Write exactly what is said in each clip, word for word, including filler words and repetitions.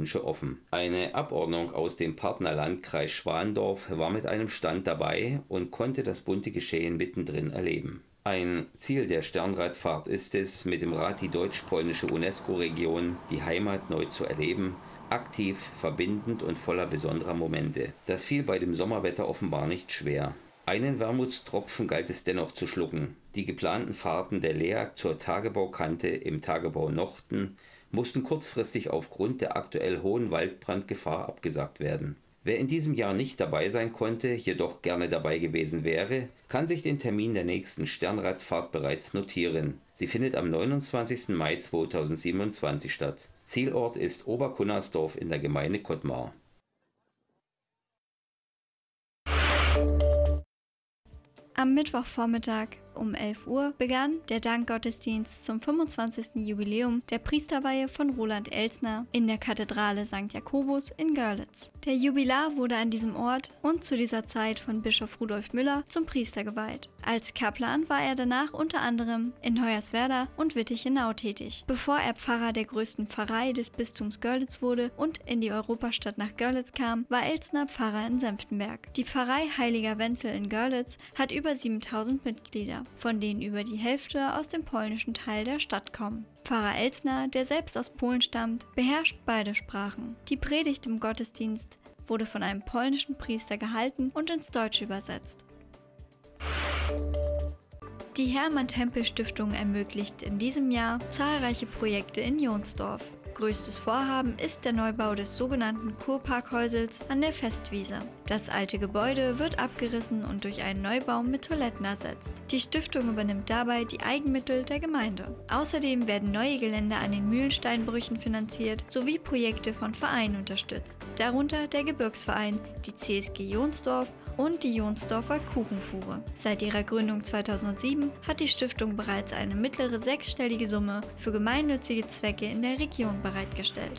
Wünsche offen. Eine Abordnung aus dem Partnerlandkreis Schwandorf war mit einem Stand dabei und konnte das bunte Geschehen mittendrin erleben. Ein Ziel der Sternradfahrt ist es, mit dem Rad die deutsch-polnische UNESCO-Region, die Heimat, neu zu erleben, aktiv, verbindend und voller besonderer Momente. Das fiel bei dem Sommerwetter offenbar nicht schwer. Einen Wermutstropfen galt es dennoch zu schlucken. Die geplanten Fahrten der L E A G zur Tagebaukante im Tagebau Nochten mussten kurzfristig aufgrund der aktuell hohen Waldbrandgefahr abgesagt werden. Wer in diesem Jahr nicht dabei sein konnte, jedoch gerne dabei gewesen wäre, kann sich den Termin der nächsten Sternradfahrt bereits notieren. Sie findet am neunundzwanzigsten Mai zweitausendsiebenundzwanzig statt. Zielort ist Oberkunnersdorf in der Gemeinde Kottmar. Am Mittwochvormittag um elf Uhr begann der Dankgottesdienst zum fünfundzwanzigsten Jubiläum der Priesterweihe von Roland Elsner in der Kathedrale Sankt Jakobus in Görlitz. Der Jubilar wurde an diesem Ort und zu dieser Zeit von Bischof Rudolf Müller zum Priester geweiht. Als Kaplan war er danach unter anderem in Hoyerswerda und Wittichenau tätig, bevor er Pfarrer der größten Pfarrei des Bistums Görlitz wurde und in die Europastadt nach Görlitz kam, war Elsner Pfarrer in Senftenberg. Die Pfarrei Heiliger Wenzel in Görlitz hat über siebentausend Mitglieder, von denen über die Hälfte aus dem polnischen Teil der Stadt kommen. Pfarrer Elsner, der selbst aus Polen stammt, beherrscht beide Sprachen. Die Predigt im Gottesdienst wurde von einem polnischen Priester gehalten und ins Deutsche übersetzt. Die Hermann-Tempel-Stiftung ermöglicht in diesem Jahr zahlreiche Projekte in Jonsdorf. Größtes Vorhaben ist der Neubau des sogenannten Kurparkhäusels an der Festwiese. Das alte Gebäude wird abgerissen und durch einen Neubau mit Toiletten ersetzt. Die Stiftung übernimmt dabei die Eigenmittel der Gemeinde. Außerdem werden neue Geländer an den Mühlensteinbrüchen finanziert sowie Projekte von Vereinen unterstützt, darunter der Gebirgsverein, die C S G Jonsdorf und die Jonsdorfer Kuchenfuhre. Seit ihrer Gründung zweitausendsieben hat die Stiftung bereits eine mittlere sechsstellige Summe für gemeinnützige Zwecke in der Region bereitgestellt.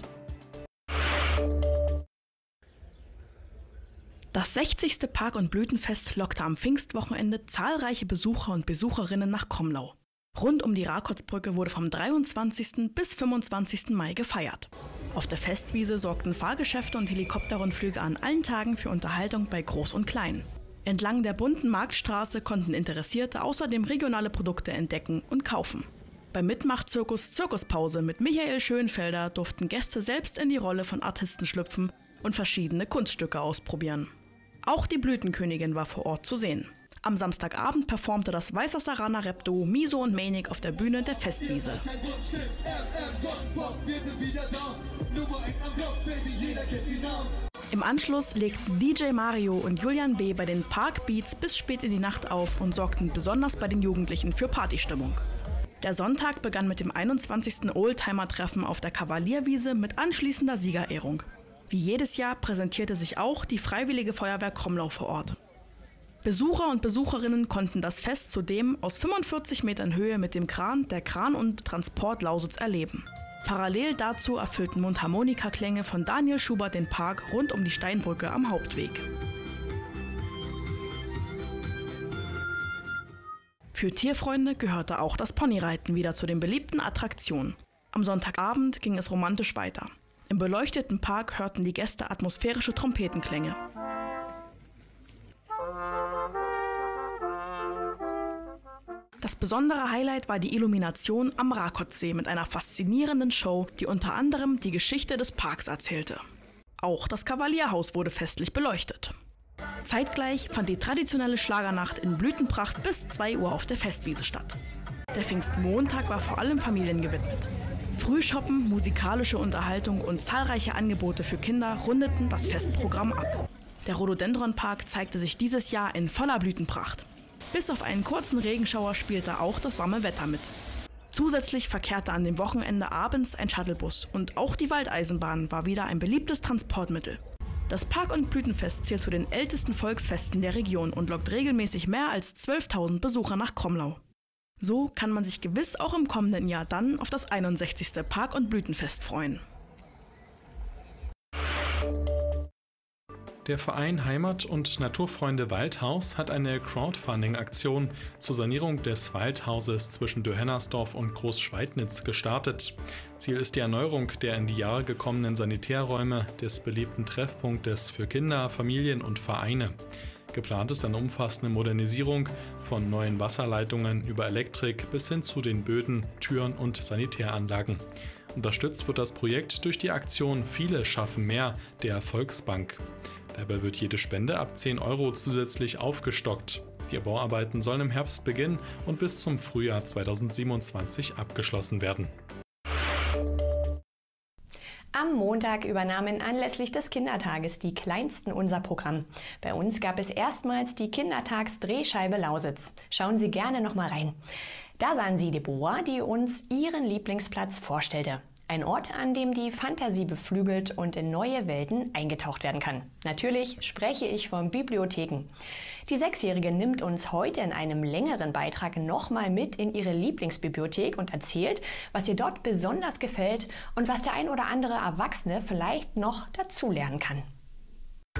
Das sechzigste Park- und Blütenfest lockte am Pfingstwochenende zahlreiche Besucher und Besucherinnen nach Kromlau. Rund um die Rakotsbrücke wurde vom dreiundzwanzigsten bis fünfundzwanzigsten Mai gefeiert. Auf der Festwiese sorgten Fahrgeschäfte und Helikopterrundflüge an allen Tagen für Unterhaltung bei Groß und Klein. Entlang der bunten Marktstraße konnten Interessierte außerdem regionale Produkte entdecken und kaufen. Beim Mitmachzirkus Zirkuspause mit Michael Schönfelder durften Gäste selbst in die Rolle von Artisten schlüpfen und verschiedene Kunststücke ausprobieren. Auch die Blütenkönigin war vor Ort zu sehen. Am Samstagabend performte das Weißwasser-Runner Rap-Duo Miso und Menik auf der Bühne der Festwiese. Im Anschluss legten D J Mario und Julian B. bei den Park Beats bis spät in die Nacht auf und sorgten besonders bei den Jugendlichen für Partystimmung. Der Sonntag begann mit dem einundzwanzigsten Oldtimer-Treffen auf der Kavalierwiese mit anschließender Siegerehrung. Wie jedes Jahr präsentierte sich auch die Freiwillige Feuerwehr Kromlau vor Ort. Besucher und Besucherinnen konnten das Fest zudem aus fünfundvierzig Metern Höhe mit dem Kran der Kran- und Transport Lausitz erleben. Parallel dazu erfüllten Mundharmonikaklänge von Daniel Schubert den Park rund um die Steinbrücke am Hauptweg. Für Tierfreunde gehörte auch das Ponyreiten wieder zu den beliebten Attraktionen. Am Sonntagabend ging es romantisch weiter. Im beleuchteten Park hörten die Gäste atmosphärische Trompetenklänge. Das besondere Highlight war die Illumination am Rakotsee mit einer faszinierenden Show, die unter anderem die Geschichte des Parks erzählte. Auch das Kavalierhaus wurde festlich beleuchtet. Zeitgleich fand die traditionelle Schlagernacht in Blütenpracht bis zwei Uhr auf der Festwiese statt. Der Pfingstmontag war vor allem Familien gewidmet. Frühshoppen, musikalische Unterhaltung und zahlreiche Angebote für Kinder rundeten das Festprogramm ab. Der Rhododendronpark zeigte sich dieses Jahr in voller Blütenpracht. Bis auf einen kurzen Regenschauer spielte auch das warme Wetter mit. Zusätzlich verkehrte an dem Wochenende abends ein Shuttlebus und auch die Waldeisenbahn war wieder ein beliebtes Transportmittel. Das Park- und Blütenfest zählt zu den ältesten Volksfesten der Region und lockt regelmäßig mehr als zwölftausend Besucher nach Kromlau. So kann man sich gewiss auch im kommenden Jahr dann auf das einundsechzigste Park- und Blütenfest freuen. Der Verein Heimat- und Naturfreunde Waldhaus hat eine Crowdfunding-Aktion zur Sanierung des Waldhauses zwischen Döhennersdorf und Großschweidnitz gestartet. Ziel ist die Erneuerung der in die Jahre gekommenen Sanitärräume des beliebten Treffpunktes für Kinder, Familien und Vereine. Geplant ist eine umfassende Modernisierung von neuen Wasserleitungen über Elektrik bis hin zu den Böden, Türen und Sanitäranlagen. Unterstützt wird das Projekt durch die Aktion Viele schaffen mehr der Volksbank. Dabei wird jede Spende ab zehn Euro zusätzlich aufgestockt. Die Bauarbeiten sollen im Herbst beginnen und bis zum Frühjahr zweitausendsiebenundzwanzig abgeschlossen werden. Am Montag übernahmen anlässlich des Kindertages die Kleinsten unser Programm. Bei uns gab es erstmals die Kindertags-Drehscheibe Lausitz. Schauen Sie gerne noch mal rein. Da sahen Sie Deborah, die uns ihren Lieblingsplatz vorstellte. Ein Ort, an dem die Fantasie beflügelt und in neue Welten eingetaucht werden kann. Natürlich spreche ich von Bibliotheken. Die Sechsjährige nimmt uns heute in einem längeren Beitrag nochmal mit in ihre Lieblingsbibliothek und erzählt, was ihr dort besonders gefällt und was der ein oder andere Erwachsene vielleicht noch dazulernen kann.